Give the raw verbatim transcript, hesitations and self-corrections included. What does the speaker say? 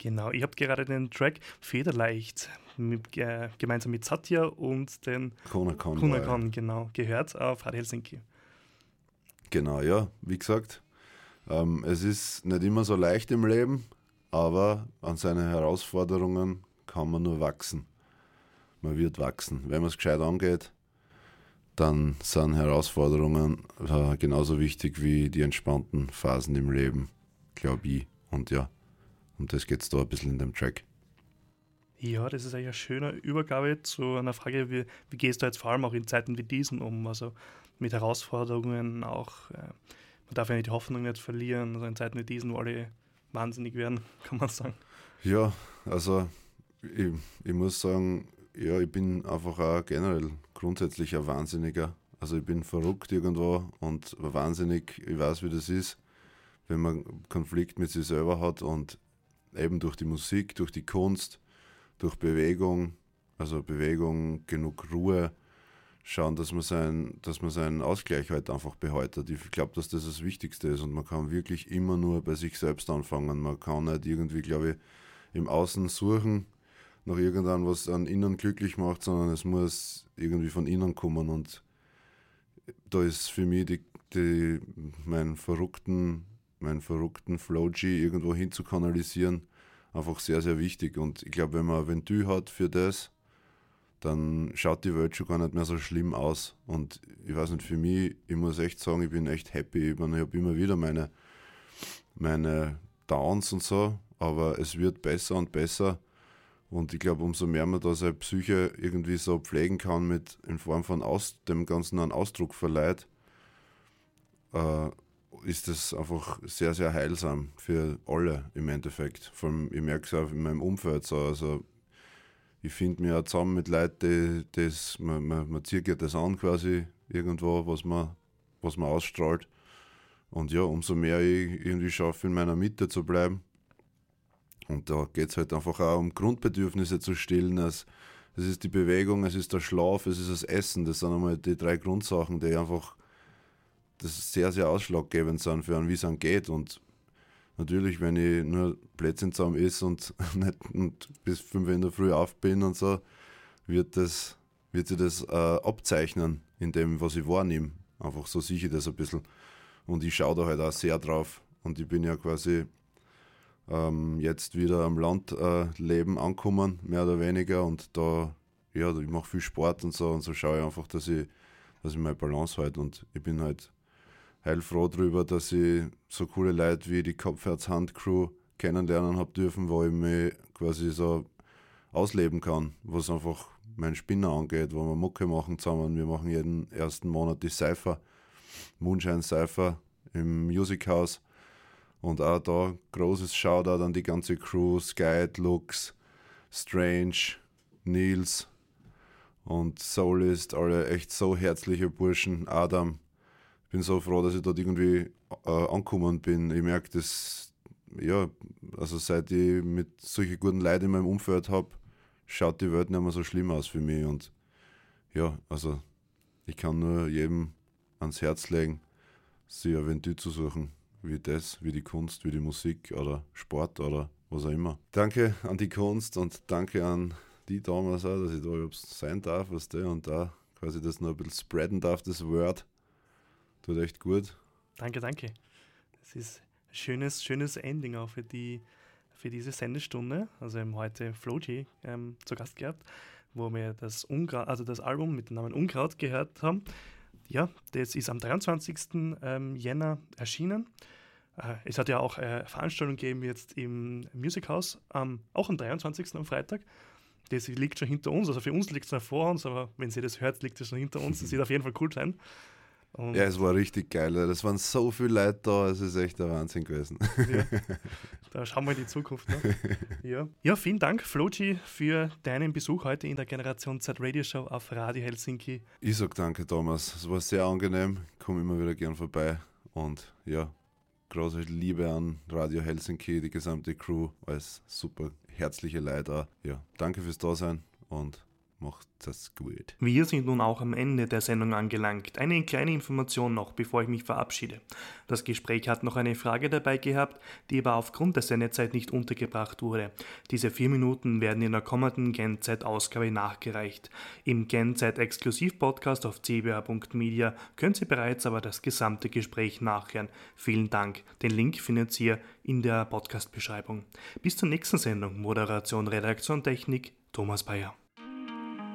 Genau, ich habe gerade den Track Federleicht mit, äh, gemeinsam mit Satya und den Konakon, Konakon, genau, gehört auf Radio Helsinki. Genau, ja, wie gesagt, ähm, es ist nicht immer so leicht im Leben, aber an seine Herausforderungen kann man nur wachsen. Man wird wachsen. Wenn man es gescheit angeht, dann sind Herausforderungen äh, genauso wichtig wie die entspannten Phasen im Leben, glaube ich. Und ja, um das geht es da ein bisschen in dem Track. Ja, das ist eigentlich eine schöne Übergabe zu einer Frage, wie, wie gehst du jetzt vor allem auch in Zeiten wie diesen um, also mit Herausforderungen auch, äh, man darf ja nicht die Hoffnung nicht verlieren, also in Zeiten wie diesen, wo alle wahnsinnig werden, kann man sagen. Ja, also ich, ich muss sagen, ja, ich bin einfach auch generell grundsätzlich ein Wahnsinniger. Also ich bin verrückt irgendwo und wahnsinnig, ich weiß, wie das ist, wenn man Konflikt mit sich selber hat und eben durch die Musik, durch die Kunst, durch Bewegung, also Bewegung, genug Ruhe, schauen, dass man, sein, dass man seinen Ausgleich halt einfach behaltet. Ich glaube, dass das das Wichtigste ist und man kann wirklich immer nur bei sich selbst anfangen. Man kann nicht irgendwie, glaube ich, im Außen suchen nach irgendwann, was an innen glücklich macht, sondern es muss irgendwie von innen kommen und da ist für mich die, die, meinen verrückten, meinen verrückten Flow-G irgendwo hin zu kanalisieren, einfach sehr, sehr wichtig. Und ich glaube, wenn man ein Ventil hat für das, dann schaut die Welt schon gar nicht mehr so schlimm aus. Und ich weiß nicht, für mich, ich muss echt sagen, ich bin echt happy. Ich meine, ich habe immer wieder meine, meine Downs und so, aber es wird besser und besser. Und ich glaube, umso mehr man da seine Psyche irgendwie so pflegen kann, mit in Form von aus, dem Ganzen einen Ausdruck verleiht, äh, ist das einfach sehr, sehr heilsam für alle im Endeffekt. Vor allem, ich merke es auch in meinem Umfeld so. Also ich finde mich auch zusammen mit Leuten, die, das, man, man, man zieht ja das an quasi irgendwo, was man, was man ausstrahlt. Und ja, umso mehr ich irgendwie schaffe, in meiner Mitte zu bleiben. Und da geht es halt einfach auch um Grundbedürfnisse zu stillen. Es, es ist die Bewegung, es ist der Schlaf, es ist das Essen. Das sind einmal die drei Grundsachen, die einfach das sehr, sehr ausschlaggebend sind für einen, wie es einem geht. Und natürlich, wenn ich nur Plätzchen zusammen esse und, nicht, und bis fünf Uhr in der Früh auf bin und so, wird, das, wird sich das äh, abzeichnen in dem, was ich wahrnehme. Einfach so sehe ich das ein bisschen. Und ich schaue da halt auch sehr drauf. Und ich bin ja quasi ähm, jetzt wieder am Landleben äh, angekommen, mehr oder weniger. Und da, ja, ich mache viel Sport und so. Und so schaue ich einfach, dass ich, dass ich meine Balance halte. Und ich bin halt heilfroh darüber, dass ich so coole Leute wie die Kopfherz-Hand-Crew kennenlernen habe dürfen, wo ich mich quasi so ausleben kann, was einfach meinen Spinner angeht, wo wir Mucke machen zusammen. Wir machen jeden ersten Monat die Cypher, Moonshine Cypher im Music House. Und auch da großes Shoutout an die ganze Crew, Sky, Lux, Strange, Nils und Soulist, alle echt so herzliche Burschen, Adam. Ich bin so froh, dass ich dort irgendwie äh, angekommen bin. Ich merke das, ja, also seit ich mit solchen guten Leuten in meinem Umfeld habe, schaut die Welt nicht mehr so schlimm aus für mich. Und ja, also ich kann nur jedem ans Herz legen, sich ein Ventil zu suchen, wie das, wie die Kunst, wie die Musik oder Sport oder was auch immer. Danke an die Kunst und danke an die damals auch, dass ich da überhaupt sein darf, was der und da quasi das noch ein bisschen spreaden darf, das Word. Tut echt gut. Danke, danke. Das ist ein schönes, schönes Ending auch für, die, für diese Sendestunde. Also wir haben heute Floji ähm, zu Gast gehabt, wo wir das, Ungra- also das Album mit dem Namen Unkraut gehört haben. Ja, das ist am dreiundzwanzigsten Ähm, Jänner erschienen. Äh, es hat ja auch eine Veranstaltung gegeben jetzt im Music House, ähm, auch am dreiundzwanzigsten am Freitag. Das liegt schon hinter uns, also für uns liegt es noch vor uns, aber wenn ihr das hört, liegt es schon hinter uns. Das wird auf jeden Fall cool sein. Und ja, es war richtig geil. Es waren so viele Leute da, es ist echt der Wahnsinn gewesen. Ja, da schauen wir in die Zukunft. Ne? Ja. ja, vielen Dank, Floji, für deinen Besuch heute in der Generation Z Radio Show auf Radio Helsinki. Ich sag danke, Thomas. Es war sehr angenehm. Ich komme immer wieder gern vorbei. Und ja, große Liebe an Radio Helsinki, die gesamte Crew, als super herzliche Leute. Ja, danke fürs Dasein und macht das gut. Wir sind nun auch am Ende der Sendung angelangt. Eine kleine Information noch, bevor ich mich verabschiede. Das Gespräch hat noch eine Frage dabei gehabt, die aber aufgrund der Sendezeit nicht untergebracht wurde. Diese vier Minuten werden in der kommenden Gen-Z-Ausgabe nachgereicht. Im Gen-Z-Exklusiv-Podcast auf c b a punkt media können Sie bereits aber das gesamte Gespräch nachhören. Vielen Dank. Den Link findet ihr in der Podcast-Beschreibung. Bis zur nächsten Sendung. Moderation, Redaktion, Technik, Thomas Bayer.